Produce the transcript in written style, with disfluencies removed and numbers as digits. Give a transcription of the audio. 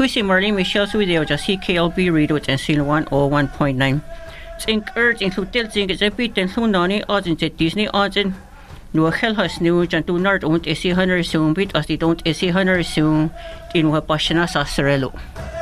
Squeezy Marlene Michelle's video just CKLB Radio and Seal 101.9. Think urge into tilting is a bit and Hunani odds in Disney odds in no hell has new and do not own a 100 soon bit as they don't a 100 soon in what Pashana Sasarello.